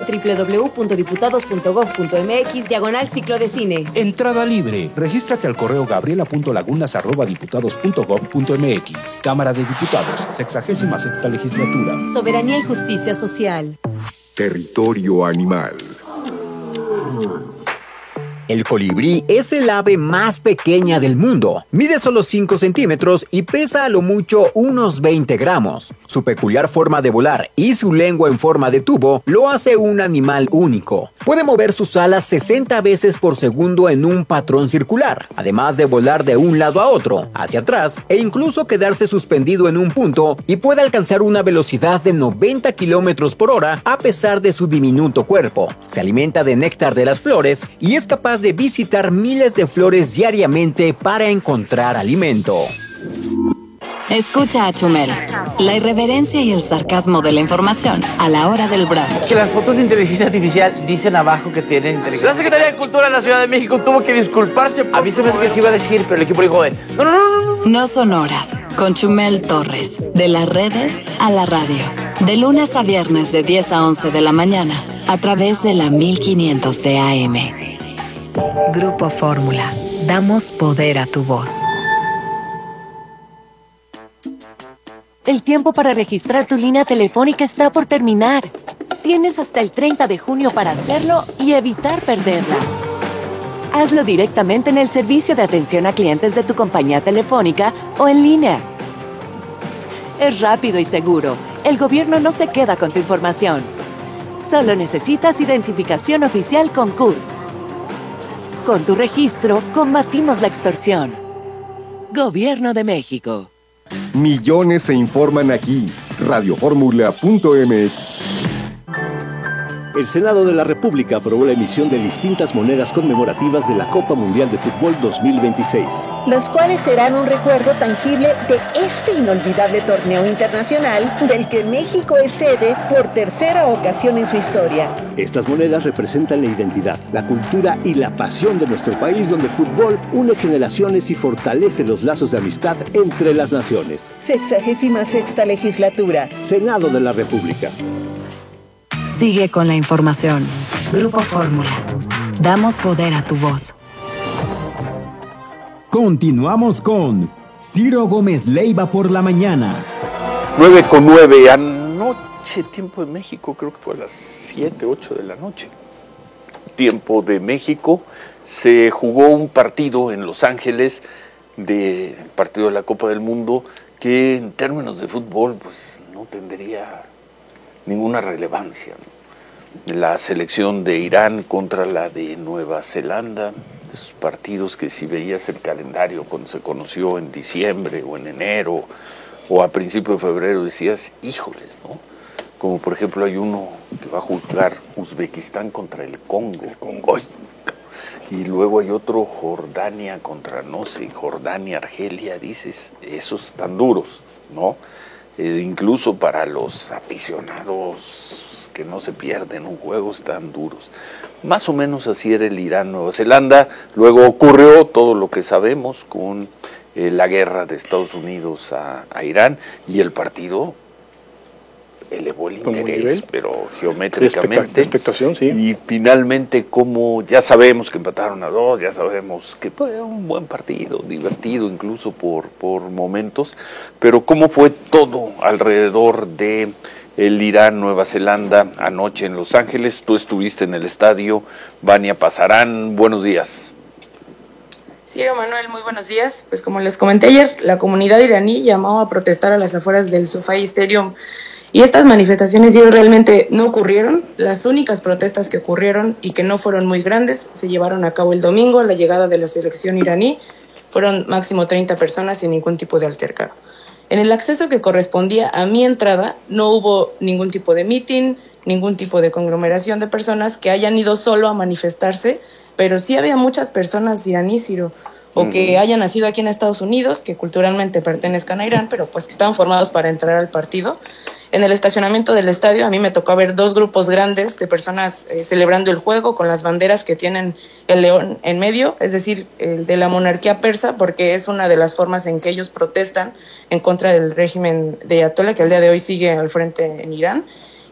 www.diputados.gov.mx/ciclo de cine. Entrada libre. Regístrate al correo gabriela.lagunas@diputados.gov.mx. Cámara de Diputados, 66ª Legislatura. Soberanía y justicia social. Territorio animal. El colibrí es el ave más pequeña del mundo. Mide solo 5 centímetros y pesa a lo mucho unos 20 gramos. Su peculiar forma de volar y su lengua en forma de tubo lo hace un animal único. Puede mover sus alas 60 veces por segundo en un patrón circular, además de volar de un lado a otro, hacia atrás e incluso quedarse suspendido en un punto, y puede alcanzar una velocidad de 90 kilómetros por hora a pesar de su diminuto cuerpo. Se alimenta de néctar de las flores y es capaz de visitar miles de flores diariamente para encontrar alimento. Escucha a Chumel, la irreverencia y el sarcasmo de la información a la hora del brunch. Que las fotos de inteligencia artificial dicen abajo que tienen inteligencia. La Secretaría de Cultura de la Ciudad de México tuvo que disculparse. A mí se me hace que se iba a decir, pero el equipo dijo, no. No son horas, con Chumel Torres, de las redes a la radio. De lunes a viernes de 10 a 11 de la mañana, a través de la 1500 de AM. Grupo Fórmula. Damos poder a tu voz. El tiempo para registrar tu línea telefónica está por terminar. Tienes hasta el 30 de junio para hacerlo y evitar perderla. Hazlo directamente en el servicio de atención a clientes de tu compañía telefónica o en línea. Es rápido y seguro. El gobierno no se queda con tu información. Solo necesitas identificación oficial con CURP. Con tu registro, combatimos la extorsión. Gobierno de México. Millones se informan aquí. Radioformula.mx. El Senado de la República aprobó la emisión de distintas monedas conmemorativas de la Copa Mundial de Fútbol 2026. Las cuales serán un recuerdo tangible de este inolvidable torneo internacional del que México es sede por tercera ocasión en su historia. Estas monedas representan la identidad, la cultura y la pasión de nuestro país, donde el fútbol une generaciones y fortalece los lazos de amistad entre las naciones. 66ª Legislatura. Senado de la República. Sigue con la información. Grupo Fórmula. Damos poder a tu voz. Continuamos con Ciro Gómez Leiva por la mañana. 9:09 anoche, tiempo de México, creo que fue a las 7, 8 de la noche. Tiempo de México, se jugó un partido en Los Ángeles, partido de la Copa del Mundo, que en términos de fútbol pues no tendría ninguna relevancia, ¿no? La selección de Irán contra la de Nueva Zelanda, esos partidos que si veías el calendario cuando se conoció en diciembre o en enero o a principio de febrero decías, híjoles, ¿no? Como por ejemplo hay uno que va a jugar Uzbekistán contra el Congo. ¡Ay! Y luego hay otro Jordania contra, no sé, Jordania, Argelia, dices, esos están duros, ¿no? Incluso para los aficionados que no se pierden un juego están duros. Más o menos así era el Irán-Nueva Zelanda. Luego ocurrió todo lo que sabemos con la guerra de Estados Unidos a Irán, y el partido elevó el interés, pero geométricamente. De expectación, sí. Y finalmente, como ya sabemos que empataron a 2, ya sabemos que fue un buen partido, divertido incluso por momentos, pero cómo fue todo alrededor de el Irán-Nueva Zelanda anoche en Los Ángeles. Tú estuviste en el estadio, Vania Pasarán, buenos días. Ciro, Manuel, muy buenos días. Pues como les comenté ayer, la comunidad iraní llamó a protestar a las afueras del SoFi Stadium. Y estas manifestaciones realmente no ocurrieron. Las únicas protestas que ocurrieron y que no fueron muy grandes se llevaron a cabo el domingo a la llegada de la selección iraní. Fueron máximo 30 personas sin ningún tipo de altercado. En el acceso que correspondía a mi entrada no hubo ningún tipo de meeting, ningún tipo de conglomeración de personas que hayan ido solo a manifestarse, pero sí había muchas personas iraníes, Ciro, o que hayan nacido aquí en Estados Unidos, que culturalmente pertenezcan a Irán, pero pues que estaban formados para entrar al partido. En el estacionamiento del estadio a mí me tocó ver 2 grupos grandes de personas celebrando el juego con las banderas que tienen el león en medio, es decir, el de la monarquía persa, porque es una de las formas en que ellos protestan en contra del régimen de Ayatollah, que al día de hoy sigue al frente en Irán.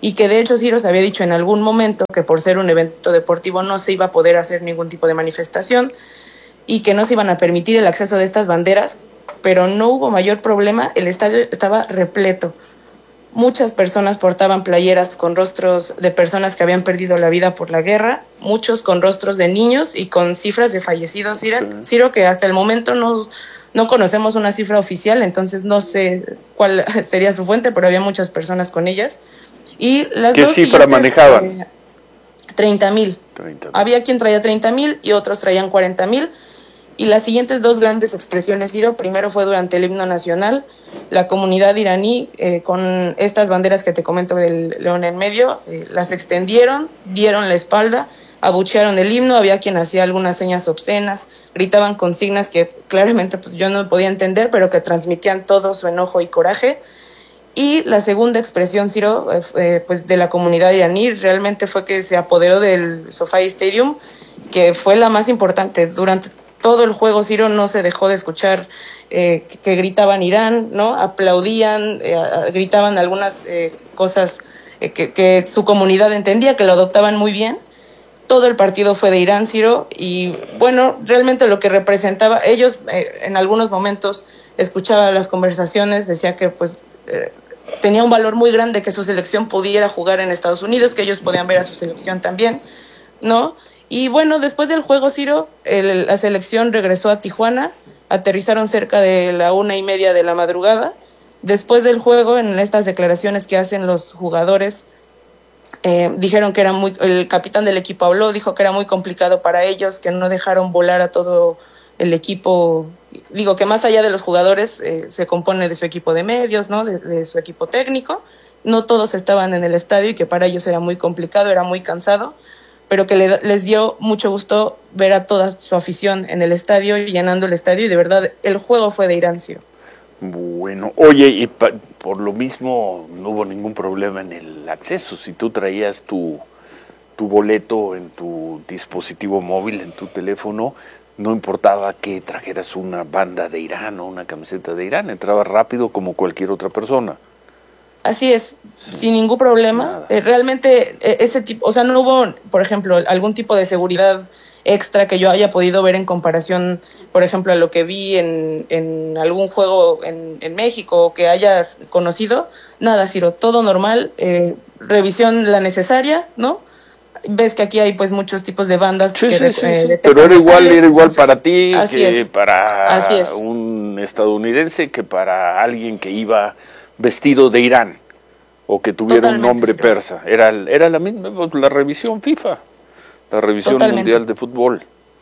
y que de hecho Ciro se había dicho en algún momento que por ser un evento deportivo no se iba a poder hacer ningún tipo de manifestación y que no se iban a permitir el acceso de estas banderas, pero no hubo mayor problema, el estadio estaba repleto. Muchas personas portaban playeras con rostros de personas que habían perdido la vida por la guerra, muchos con rostros de niños y con cifras de fallecidos. Ciro, que hasta el momento no conocemos una cifra oficial, entonces no sé cuál sería su fuente, pero había muchas personas con ellas. Y las ¿Qué cifra manejaban? 30,000. Había quien traía 30,000 y otros traían 40,000. Y las siguientes dos grandes expresiones, Ciro, primero fue durante el himno nacional, la comunidad iraní con estas banderas que te comento del león en medio, las extendieron, dieron la espalda, abuchearon el himno, había quien hacía algunas señas obscenas, gritaban consignas que claramente pues, yo no podía entender, pero que transmitían todo su enojo y coraje. Y la segunda expresión, Ciro, pues de la comunidad iraní realmente fue que se apoderó del SoFi Stadium, que fue la más importante. Durante todo el juego, Ciro, no se dejó de escuchar que gritaban Irán, ¿no? Aplaudían, gritaban algunas cosas que su comunidad entendía, que lo adoptaban muy bien. Todo el partido fue de Irán, Ciro, y bueno, realmente lo que representaba, ellos en algunos momentos escuchaba las conversaciones, decía que pues tenía un valor muy grande que su selección pudiera jugar en Estados Unidos, que ellos podían ver a su selección también, ¿no? Y bueno, después del juego, Ciro, la selección regresó a Tijuana, aterrizaron cerca de la 1:30 de la madrugada. Después del juego, en estas declaraciones que hacen los jugadores, dijeron que el capitán del equipo habló, dijo que era muy complicado para ellos, que no dejaron volar a todo el equipo. Digo que más allá de los jugadores se compone de su equipo de medios, ¿no? De su equipo técnico. No todos estaban en el estadio y que para ellos era muy complicado, era muy cansado, pero que les dio mucho gusto ver a toda su afición en el estadio, llenando el estadio, y de verdad el juego fue de Irán, Ciro. Bueno, oye, y por lo mismo no hubo ningún problema en el acceso. Si tú traías tu boleto en tu dispositivo móvil, en tu teléfono, no importaba que trajeras una banda de Irán o una camiseta de Irán, entraba rápido como cualquier otra persona. Así es, sí, sin ningún problema. Realmente ese tipo, o sea, no hubo, por ejemplo, algún tipo de seguridad extra que yo haya podido ver en comparación, por ejemplo, a lo que vi en algún juego en México o que hayas conocido. Nada, Ciro, todo normal, revisión la necesaria, ¿no? Ves que aquí hay pues muchos tipos de bandas sí, que sí. Pero era igual entonces, para ti que es, para un estadounidense, que para alguien que iba vestido de Irán o que tuviera un nombre persa. Era la misma, la revisión FIFA, la revisión mundial de fútbol.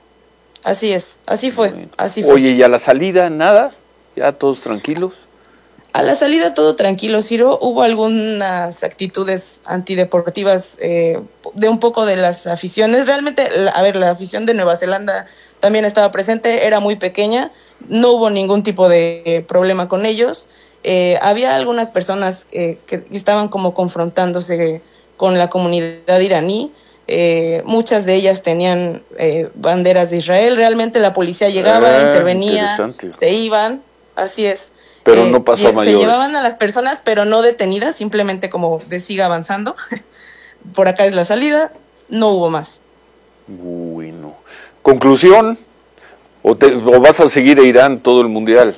Así es, así fue. Oye, ¿y a la salida nada? ¿Ya todos tranquilos? A la salida todo tranquilo, Ciro. Hubo algunas actitudes antideportivas de un poco de las aficiones. Realmente, a ver, la afición de Nueva Zelanda también estaba presente, era muy pequeña, no hubo ningún tipo de problema con ellos. Había algunas personas que estaban como confrontándose con la comunidad iraní. Muchas de ellas tenían banderas de Israel. Realmente la policía llegaba, intervenía, se iban, así es. Pero no pasó a mayores. Se llevaban a las personas, pero no detenidas, simplemente como de siga avanzando. Por acá es la salida, no hubo más. Bueno. ¿Conclusión? ¿O vas a seguir a Irán todo el mundial?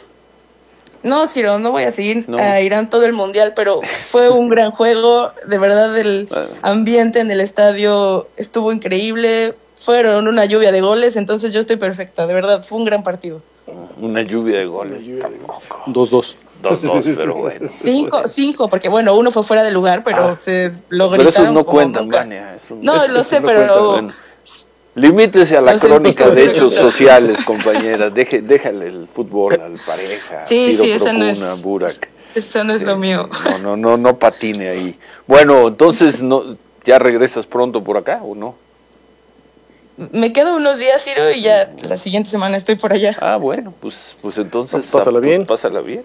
No, Ciro, no voy a seguir a Irán todo el mundial, pero fue un gran juego. De verdad, el ambiente en el estadio estuvo increíble. Fueron una lluvia de goles, entonces yo estoy perfecta. De verdad, fue un gran partido. Una lluvia de goles, tampoco. 2-2. 2-2, pero bueno. 5, porque bueno, uno fue fuera de lugar, pero se lo gritaron. Pero esos no cuentan, Vania. No, lo sé, pero... Bueno. Limítese a la crónica de hechos sociales, compañera. Déjale el fútbol al pareja. Sí, Ciro eso no es... Burak. Eso no es lo mío. No patine ahí. Bueno, entonces, ¿ya regresas pronto por acá o no? Me quedo unos días, Ciro, y ya la siguiente semana estoy por allá. Ah, bueno, pues entonces... Pásala bien. Pásala bien.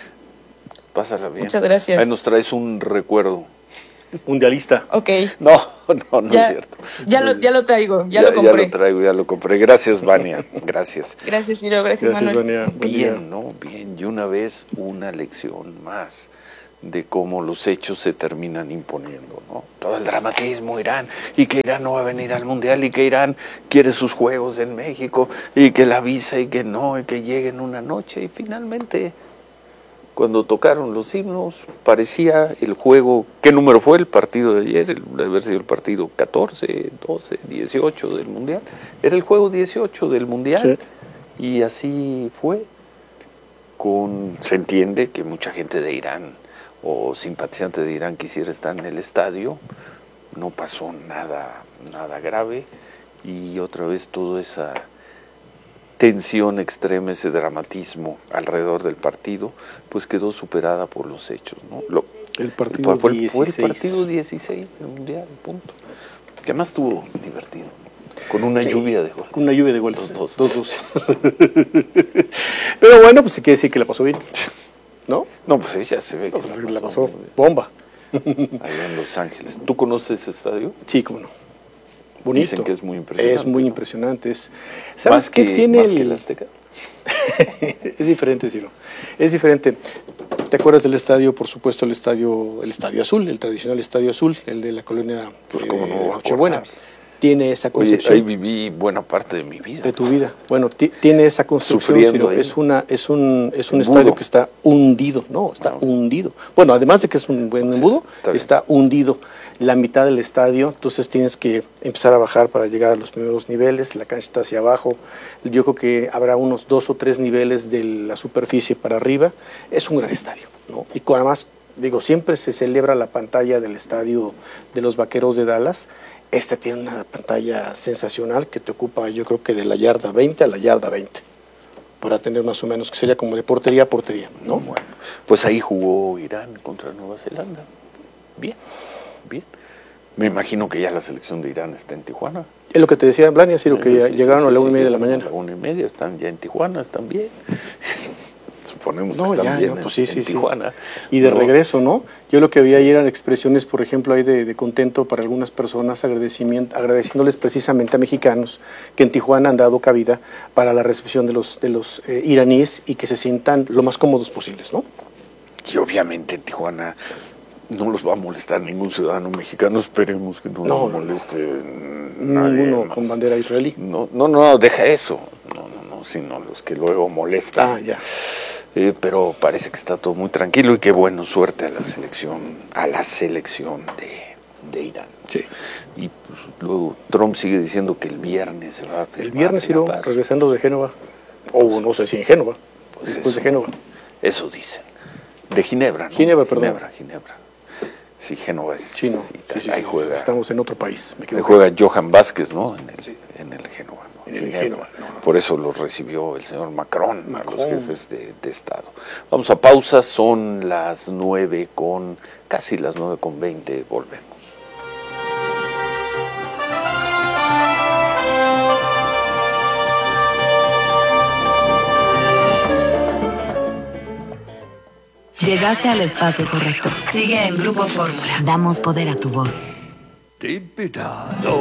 Muchas gracias. Ahí nos traes un recuerdo. Mundialista. Ok. No es cierto. Ya lo traigo, ya lo compré. Ya lo compré. Gracias, Vania. Gracias. Gracias, Ciro. Gracias, Manuel. Vania. Bien. Y una vez una lección más de cómo los hechos se terminan imponiendo, ¿no? Todo el dramatismo, Irán, y que Irán no va a venir al Mundial, y que Irán quiere sus juegos en México, y que la visa, y que no, y que lleguen una noche, y finalmente, cuando tocaron los himnos, parecía el juego. ¿Qué número fue el partido de ayer? Debe haber sido el partido 14, 12, 18 del Mundial. Era el juego 18 del Mundial, sí. Y así fue. Se entiende que mucha gente de Irán o simpatizante de Irán quisiera estar en el estadio. No pasó nada grave, y otra vez toda esa tensión extrema, ese dramatismo alrededor del partido, pues quedó superada por los hechos, ¿no? El partido fue el partido 16 del Mundial, punto. Que además estuvo divertido. Con una lluvia de goles. Con una lluvia de goles. Dos. Pero bueno, pues sí quiere decir que la pasó bien, ¿no? No, pues ya se ve que la pasó bomba. Allá en Los Ángeles. ¿Tú conoces ese estadio? Sí, cómo no. Bonito. Dicen que es muy impresionante. Es muy impresionante. ¿Sabes qué tiene más que el Azteca? Es diferente, Ciro. Es diferente. ¿Te acuerdas del estadio? Por supuesto, el estadio Azul, el tradicional Estadio Azul, el de la colonia Nochebuena. Tiene esa concepción. Oye, ahí viví buena parte de mi vida. De tu vida. Bueno, tiene esa construcción, Ciro. Es un estadio que está hundido. No, está hundido. Bueno, además de que es un buen embudo, está hundido. La mitad del estadio, entonces tienes que empezar a bajar para llegar a los primeros niveles. La cancha está hacia abajo. Yo creo que habrá unos 2 o 3 niveles de la superficie para arriba. Es un gran estadio, ¿no? Y además, siempre se celebra la pantalla del estadio de los Vaqueros de Dallas. Esta tiene una pantalla sensacional que te ocupa, yo creo que de la yarda 20 a la yarda 20, para tener más o menos, que sería como de portería a portería, ¿no? Bueno, pues ahí jugó Irán contra Nueva Zelanda. Bien. Me imagino que ya la selección de Irán está en Tijuana. Es lo que te decía Blania, Ciro, que ya llegaron a la 1:30 de la mañana. A la 1:30, están ya en Tijuana, están bien. Suponemos que están bien pues en Tijuana. Y de regreso, ¿no? Yo lo que vi ayer eran expresiones, por ejemplo, ahí de contento para algunas personas, agradeciéndoles precisamente a mexicanos que en Tijuana han dado cabida para la recepción de los iraníes y que se sientan lo más cómodos posibles, ¿no? Y obviamente en Tijuana no los va a molestar ningún ciudadano mexicano, esperemos que no nos moleste ninguno con bandera israelí. No, deja eso, no, sino los que luego molestan. Ya. Pero parece que está todo muy tranquilo y qué bueno, suerte a la selección de Irán. Sí. Y pues, luego Trump sigue diciendo que el viernes se va a firmar. El viernes, Ciro, regresando de Génova, o no sé si en Génova, pues después de Génova. Eso dicen. De Ginebra, ¿no? Ginebra, perdón. Ginebra. Sí, Génova es. Sí, no. Ahí juega. Estamos en otro país. Ahí juega Johan Vázquez, ¿no? En el Génova. En el Génova. Por eso los recibió el señor Macron. A los jefes de Estado. Vamos a pausa, son casi las 9:20, volvemos. Llegaste al espacio correcto. Sigue en Grupo Fórmula. Damos poder a tu voz.